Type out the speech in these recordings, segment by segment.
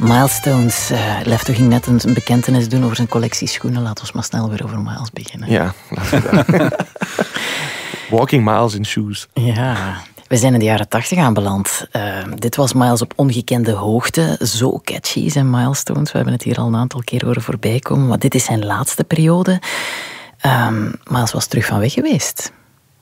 Milestones. Lefto ging net een bekentenis doen over zijn collectie schoenen. Laten we maar snel weer over Miles beginnen. Ja, laten we dat. Walking miles in shoes. Ja, we zijn in de jaren 80 aanbeland. Dit was Miles op ongekende hoogte. Zo catchy zijn Milestones. We hebben het hier al een aantal keer horen voorbij komen. Maar dit is zijn laatste periode. Miles was terug van weg geweest.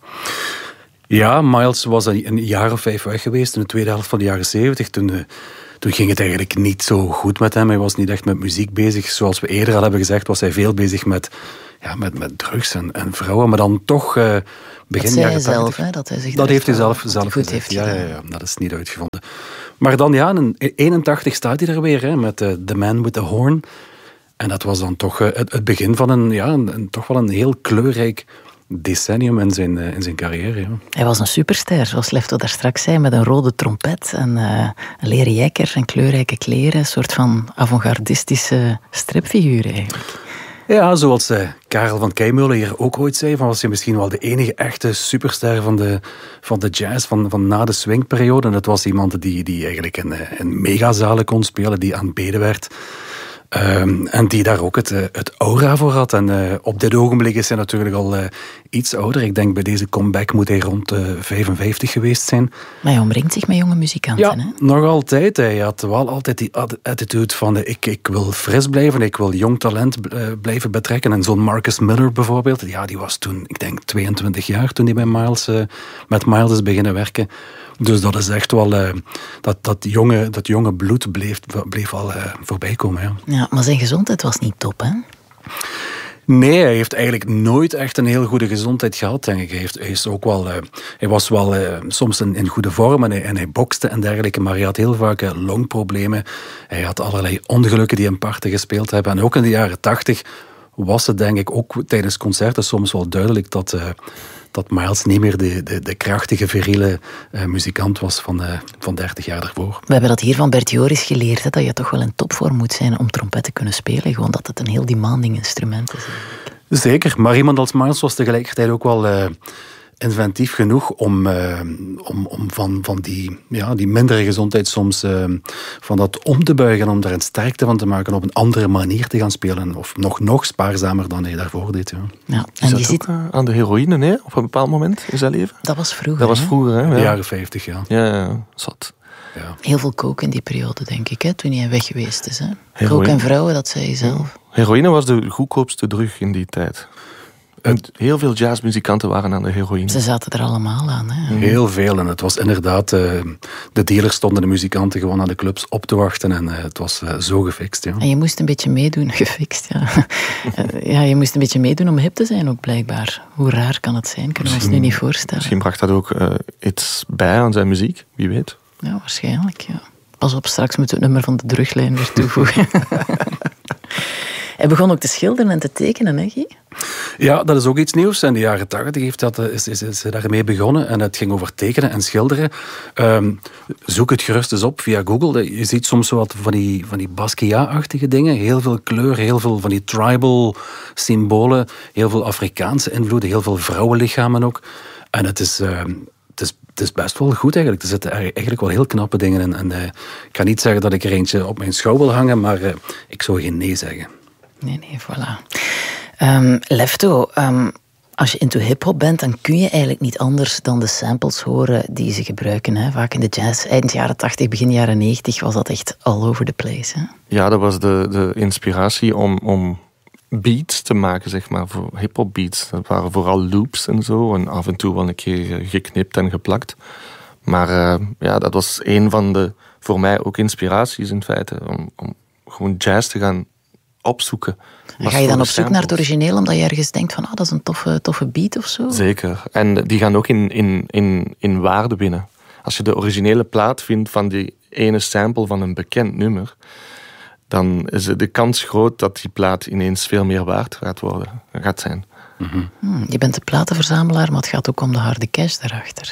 Ja, Miles was een jaar of 5 weg geweest. In de tweede helft van de jaren 70. Toen ging het eigenlijk niet zo goed met hem. Hij was niet echt met muziek bezig. Zoals we eerder al hebben gezegd, was hij veel bezig met drugs en vrouwen. Maar dan toch begin jaren 80... zelf, hè, dat hij zich dat heeft hij zelf goed gezegd. heeft Ja, dat is niet uitgevonden. Maar dan in 81 staat hij er weer, hè, met The Man with the Horn. En dat was dan toch het begin van toch wel een heel kleurrijk decennium in zijn carrière. Ja. Hij was een superster, zoals Lefto daar straks zei, met een rode trompet en een leren jekker en kleurrijke kleren. Een soort van avant-gardistische stripfiguur eigenlijk. Ja, zoals Karel van Keimeulen hier ook ooit zei, was hij misschien wel de enige echte superster van de jazz, van na de swingperiode. En dat was iemand die eigenlijk in megazalen kon spelen, die aanbeden werd. En die daar ook het aura voor had. En op dit ogenblik is hij natuurlijk al iets ouder. Ik denk bij deze comeback moet hij rond 55 geweest zijn. Maar hij omringt zich met jonge muzikanten, ja, hè? Nog altijd. Hij had wel altijd die attitude van ik wil fris blijven, ik wil jong talent blijven betrekken. En zo'n Marcus Miller bijvoorbeeld, ja, die was toen, ik denk 22 jaar toen hij met Miles is beginnen werken. Dus dat is echt wel... dat jonge bloed bleef al voorbij komen. Ja. Ja, maar zijn gezondheid was niet top, hè? Nee, hij heeft eigenlijk nooit echt een heel goede gezondheid gehad, denk ik. Hij was wel soms in goede vorm en hij bokste en dergelijke, maar hij had heel vaak longproblemen. Hij had allerlei ongelukken die hem parten gespeeld hebben. En ook in de jaren 80 was het, denk ik, ook tijdens concerten soms wel duidelijk dat Miles niet meer de krachtige, viriele muzikant was van 30 jaar daarvoor. We hebben dat hier van Bert Joris geleerd, hè, dat je toch wel in topvorm moet zijn om trompet te kunnen spelen. Gewoon dat het een heel demanding instrument is. Zeker, maar iemand als Miles was tegelijkertijd ook wel inventief genoeg om van die mindere gezondheid soms van dat om te buigen, om daar een sterkte van te maken, op een andere manier te gaan spelen. Of nog spaarzamer dan hij daarvoor deed. Ja. Ja, en je zit aan de heroïne, nee? Op een bepaald moment in zijn leven? Dat was vroeger. Dat was vroeger, hè? Ja. De jaren 50, ja. Ja, zat. Ja. Heel veel coke in die periode, denk ik, hè, toen hij weg geweest is. Hè? Coke en vrouwen, dat zei hij zelf. Heroïne was de goedkoopste drug in die tijd. En heel veel jazzmuzikanten waren aan de heroïne. Ze zaten er allemaal aan. Hè? Heel veel. En het was inderdaad... de dealers stonden de muzikanten gewoon aan de clubs op te wachten. En het was zo gefixt. Ja. En je moest een beetje meedoen. Gefixt, ja. Ja, je moest een beetje meedoen om hip te zijn ook, blijkbaar. Hoe raar kan het zijn? Kunnen we ons nu niet voorstellen. Misschien bracht dat ook iets bij aan zijn muziek. Wie weet. Ja, waarschijnlijk, ja. Pas op, straks moeten we het nummer van de druglijn weer toevoegen. Hij begon ook te schilderen en te tekenen, hè, Guy? Ja, dat is ook iets nieuws. In de jaren 80 is hij daarmee begonnen. En het ging over tekenen en schilderen. Zoek het gerust eens op via Google. Je ziet soms wat van die Basquiat-achtige dingen. Heel veel kleur, heel veel van die tribal symbolen. Heel veel Afrikaanse invloeden, heel veel vrouwenlichamen ook. En het is best wel goed eigenlijk. Er zitten eigenlijk wel heel knappe dingen in. En ik ga niet zeggen dat ik er eentje op mijn schouw wil hangen, maar ik zou geen nee zeggen. Nee, voilà. Lefto, als je into hip-hop bent, dan kun je eigenlijk niet anders dan de samples horen die ze gebruiken. Hè? Vaak in de jazz, eind jaren 80, begin jaren 90 was dat echt all over the place. Hè? Ja, dat was de inspiratie om beats te maken, zeg maar, voor hip-hop beats. Dat waren vooral loops en zo, en af en toe wel een keer geknipt en geplakt. Maar dat was een van de, voor mij ook inspiraties in feite, om gewoon jazz te gaan opzoeken. Ga je dan op zoek naar het origineel, omdat je ergens denkt van, dat is een toffe beat of zo? Zeker. En die gaan ook in waarde winnen. Als je de originele plaat vindt van die ene sample van een bekend nummer, dan is de kans groot dat die plaat ineens veel meer waard gaat zijn. Mm-hmm. Je bent de platenverzamelaar, maar het gaat ook om de harde cash daarachter.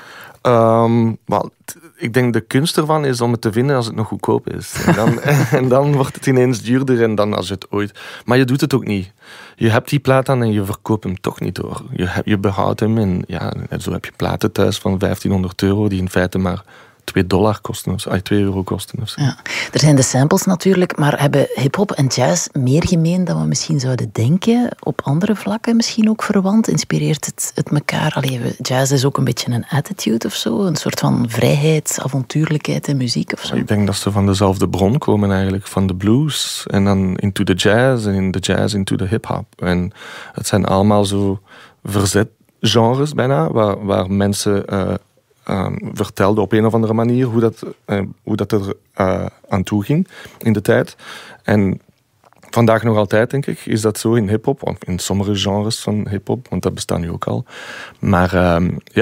Ik denk de kunst ervan is om het te vinden als het nog goedkoop is. En dan wordt het ineens duurder en dan als het ooit... Maar je doet het ook niet. Je hebt die plaat aan en je verkoopt hem toch niet door. Je behoudt hem en zo heb je platen thuis van €1500 die in feite maar $2 kosten, of €2 kosten. Of zo. Ja. Er zijn de samples natuurlijk, maar hebben hip-hop en jazz meer gemeen dan we misschien zouden denken? Op andere vlakken misschien ook verwant? Inspireert het elkaar? Allee, jazz is ook een beetje een attitude of zo? Een soort van vrijheid, avontuurlijkheid in muziek of zo? Ik denk dat ze van dezelfde bron komen eigenlijk, van de blues en dan into the jazz en in de jazz into de hip-hop. En het zijn allemaal zo verzetgenres bijna, waar mensen vertelden op een of andere manier hoe dat er aan toe ging in de tijd. En vandaag nog altijd, denk ik, is dat zo in hip-hop, of in sommige genres van hip-hop, want dat bestaat nu ook al. Maar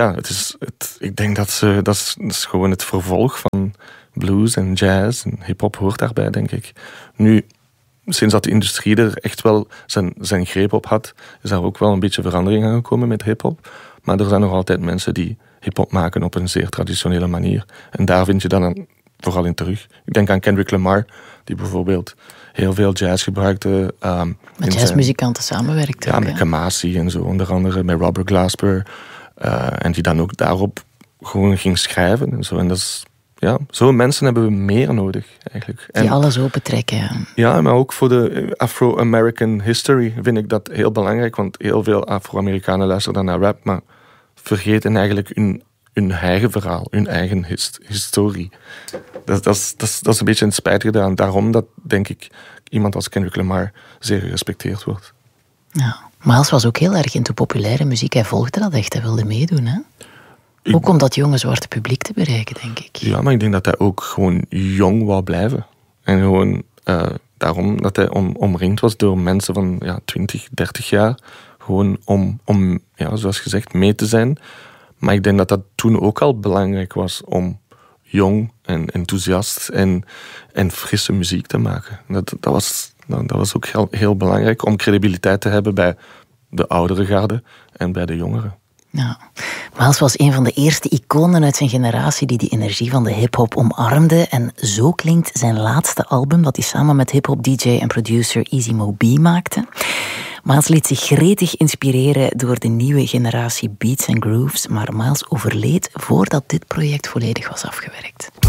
ik denk dat is gewoon het vervolg van blues en jazz en hip-hop hoort daarbij, denk ik. Nu, sinds dat de industrie er echt wel zijn greep op had, is daar ook wel een beetje verandering aan gekomen met hip-hop. Maar er zijn nog altijd mensen die hip-hop maken op een zeer traditionele manier. En daar vind je dan vooral in terug. Ik denk aan Kendrick Lamar, die bijvoorbeeld heel veel jazz gebruikte. Met jazzmuzikanten samenwerkt. Ja, met Kamasi en zo, onder andere met Robert Glasper. En die dan ook daarop gewoon ging schrijven en zo. En dat is, ja, zo'n mensen hebben we meer nodig, eigenlijk. Die alles opentrekken. Ja. Ja, maar ook voor de Afro-American history vind ik dat heel belangrijk, want heel veel Afro-Amerikanen luisteren dan naar rap, maar vergeten eigenlijk hun eigen verhaal, hun eigen historie. Dat is een beetje een spijtige aan. Daarom dat, denk ik, iemand als Kendrick Lamar zeer gerespecteerd wordt. Ja. Miles was ook heel erg into populaire muziek. Hij volgde dat echt, hij wilde meedoen, hè? Ook om dat jonge zwarte publiek te bereiken, denk ik. Ja, maar ik denk dat hij ook gewoon jong wou blijven. En gewoon daarom dat hij omringd was door mensen van 20, 30 jaar. Gewoon om zoals gezegd, mee te zijn. Maar ik denk dat dat toen ook al belangrijk was om jong en enthousiast en frisse muziek te maken. Dat was ook heel belangrijk om credibiliteit te hebben bij de oudere garde en bij de jongeren. Ja. Miles was een van de eerste iconen uit zijn generatie die energie van de hip-hop omarmde. En zo klinkt zijn laatste album dat hij samen met hip-hop DJ en producer Easy Mo B maakte. Miles liet zich gretig inspireren door de nieuwe generatie beats en grooves, maar Miles overleed voordat dit project volledig was afgewerkt.